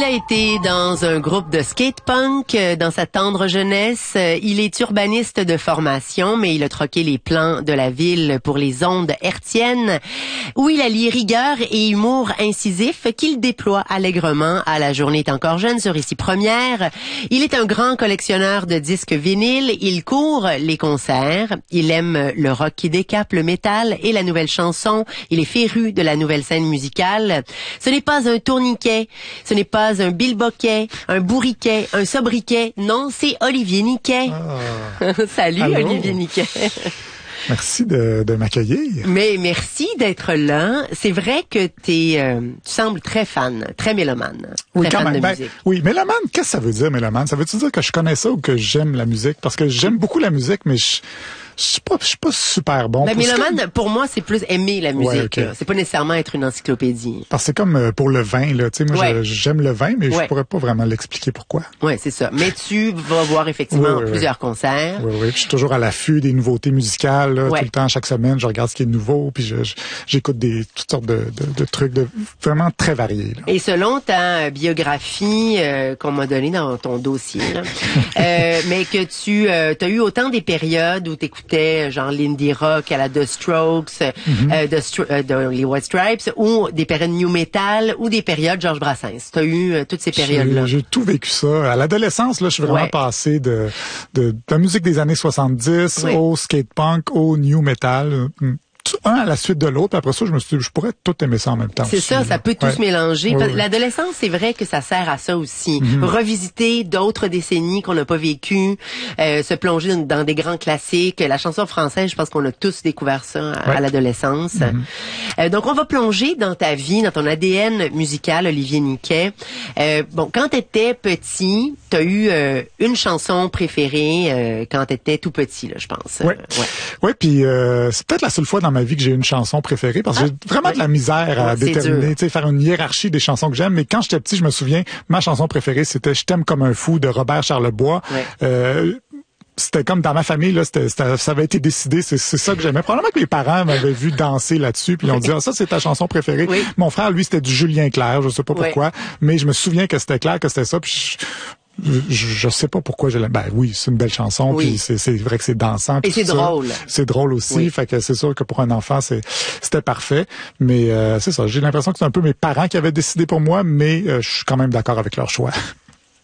a été dans un groupe de skate-punk dans sa tendre jeunesse. Il est urbaniste de formation, mais il a troqué les plans de la ville pour les ondes hertziennes, où il allie rigueur et humour incisif qu'il déploie allègrement à La Journée est encore jeune sur Ici Première. Il est un grand collectionneur de disques vinyles. Il court les concerts. Il aime le rock qui décape, le métal et la nouvelle chanson. Il est féru de la nouvelle scène musicale. Ce n'est pas un tourniquet, ce n'est pas un bilboquet, un bourriquet, un sobriquet. Non, c'est Olivier Niquet. Ah. Salut. Allô. Olivier Niquet. Merci de m'accueillir. Mais merci d'être là. C'est vrai que tu sembles très fan, très mélomane. Oui, très quand fan même. de musique. Oui, mélomane, qu'est-ce que ça veut dire, mélomane? Ça veut-tu dire que je connais ça ou que j'aime la musique? Parce que j'aime beaucoup la musique, mais je suis pas super bon. La mélomane, pour moi, c'est plus aimer la musique. Ouais, okay. C'est pas nécessairement être une encyclopédie. Parce que c'est comme pour le vin, là. Tu sais, moi, j'aime le vin, mais je pourrais pas vraiment l'expliquer pourquoi. Oui, c'est ça. Mais tu vas voir effectivement plusieurs concerts. Oui. Je suis toujours à l'affût des nouveautés musicales, là, tout le temps, chaque semaine, je regarde ce qui est nouveau, puis j'écoute toutes sortes de trucs vraiment très variés, là. Et selon ta biographie qu'on m'a donnée dans ton dossier, là, mais que tu as eu autant des périodes où t'écoutais genre l'indie rock à la The Strokes, les White Stripes, ou des périodes new metal, ou des périodes Georges Brassens. T'as eu toutes ces périodes-là. J'ai tout vécu ça. À l'adolescence, là, je suis vraiment passé de la musique des années 70 au skate punk, au new metal. Un à la suite de l'autre, après ça, je me suis dit, je pourrais tout aimer ça en même temps. C'est ça peut tout se mélanger. L'adolescence, c'est vrai que ça sert à ça aussi. Revisiter d'autres décennies qu'on n'a pas vécues, se plonger dans des grands classiques. La chanson française, je pense qu'on a tous découvert ça à l'adolescence. Donc, on va plonger dans ta vie, dans ton ADN musical, Olivier Niquet. Quand t'étais petit, t'as eu une chanson préférée quand t'étais tout petit, là, je pense. Oui, puis c'est peut-être la seule fois dans ma vie que j'ai une chanson préférée parce que j'ai vraiment de la misère à déterminer, tu sais, faire une hiérarchie des chansons que j'aime. Mais quand j'étais petit, je me souviens, ma chanson préférée, c'était Je t'aime comme un fou de Robert Charlebois. C'était comme dans ma famille, là, ça avait été décidé, c'est ça que j'aimais. Probablement que mes parents m'avaient vu danser là-dessus, puis ils ont dit, ça, c'est ta chanson préférée. Mon frère, lui, c'était du Julien Clerc, je sais pas pourquoi, mais je me souviens que c'était clair que c'était ça, puis je sais pas pourquoi je l'aime. Ben oui, c'est une belle chanson, puis c'est vrai que c'est dansant. Et c'est drôle. C'est drôle aussi, fait que c'est sûr que pour un enfant, c'était parfait. Mais c'est ça, j'ai l'impression que c'est un peu mes parents qui avaient décidé pour moi, mais je suis quand même d'accord avec leur choix.